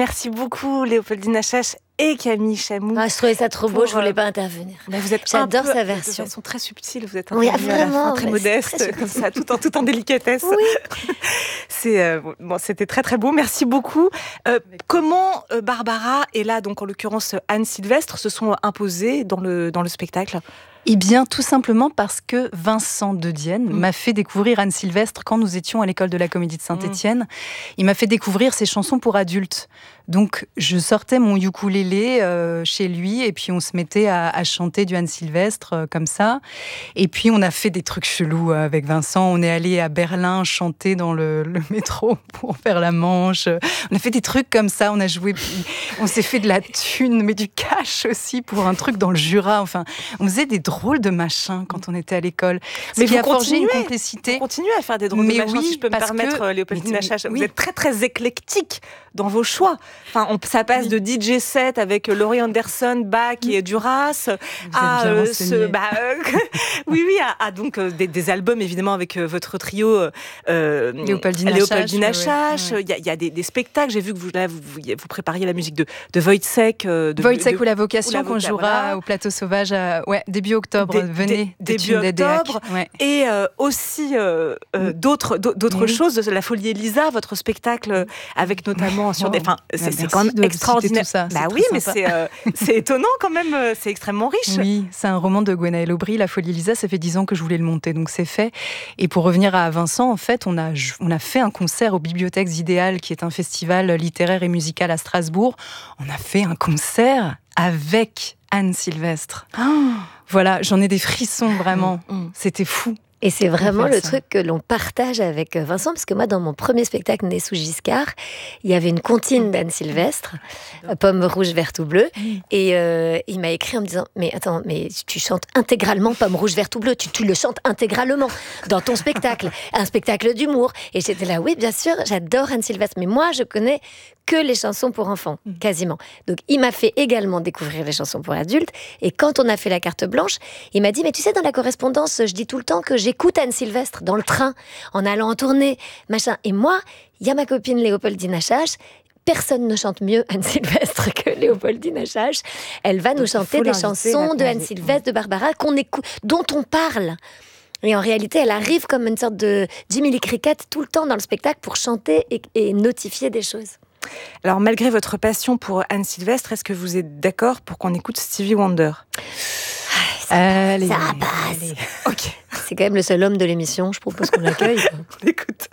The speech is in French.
Merci beaucoup Léopoldine Achache et Camille Chamou. Je trouvais ça trop beau, je voulais pas intervenir. J'adore sa version. De façon très subtile, vous êtes vraiment, à la fin, très modeste, comme ça, tout en délicatesse. Oui. C'était très très beau, merci beaucoup. Comment Barbara et là, donc en l'occurrence Anne Sylvestre, se sont imposées dans le spectacle ? Eh bien, tout simplement parce que Vincent de Dienne m'a fait découvrir Anne Sylvestre quand nous étions à l'école de la Comédie de Saint-Étienne. Il m'a fait découvrir ses chansons pour adultes. Donc, je sortais mon ukulélé chez lui et puis on se mettait à chanter du Anne Sylvestre comme ça. Et puis, on a fait des trucs chelous avec Vincent. On est allé à Berlin chanter dans le métro pour faire la manche. On a fait des trucs comme ça. On a joué, on s'est fait de la thune, mais du cash aussi pour un truc dans le Jura. Enfin, on faisait des drôles de machins quand on était à l'école. Mais qui a forgé une complicité. Vous continuez à faire des drôles de machins, si je peux me permettre, Léopoldine Achache. Vous êtes très très éclectique dans vos choix. Enfin, ça passe de DJ set avec Laurie Anderson, Bach et Duras à donc des albums évidemment avec votre trio Léopoldine Achache. Il y a des spectacles. J'ai vu que vous prépariez la musique de Wojciech. Wojciech ou la vocation qu'on jouera au Plateau Sauvage début octobre. Venez, début octobre. Ouais. Et aussi d'autres choses. La Folie Elisa, votre spectacle avec notamment sur des. Enfin, c'est quand même extraordinaire. Ça, oui, mais c'est étonnant quand même. C'est extrêmement riche. Oui, c'est un roman de Gwenaëlle Aubry, La Folie Elisa. Ça fait 10 ans que je voulais le monter, donc c'est fait. Et pour revenir à Vincent, en fait, on a fait un concert aux Bibliothèques Idéales, qui est un festival littéraire et musical à Strasbourg. On a fait un concert avec Anne Sylvestre. Voilà, j'en ai des frissons vraiment. C'était fou. Et c'est vraiment le truc que l'on partage avec Vincent, parce que moi, dans mon premier spectacle Né sous Giscard, il y avait une comptine d'Anne Sylvestre, Pomme rouge, verte ou bleue, et il m'a écrit en me disant « Mais attends, mais tu chantes intégralement Pomme rouge, verte ou bleue, tu le chantes intégralement dans ton spectacle, un spectacle d'humour. » Et j'étais là « Oui, bien sûr, j'adore Anne Sylvestre, mais moi, je connais que les chansons pour enfants, quasiment. » Donc, il m'a fait également découvrir les chansons pour adultes, et quand on a fait la carte blanche, il m'a dit « Mais tu sais, dans la correspondance, je dis tout le temps que j'écoute Anne Sylvestre dans le train, en allant en tournée, machin. » Et moi, il y a ma copine Léopoldine Achache. Personne ne chante mieux Anne Sylvestre que Léopoldine Achache. Elle va nous chanter des chansons de Anne Sylvestre, de Barbara, qu'on écoute, dont on parle. Et en réalité, elle arrive comme une sorte de Jimmy Lee Cricket tout le temps dans le spectacle pour chanter et notifier des choses. Alors, malgré votre passion pour Anne Sylvestre, est-ce que vous êtes d'accord pour qu'on écoute Stevie Wonder ? Ça passe. Ok. C'est quand même le seul homme de l'émission, je propose qu'on l'accueille. On écoute.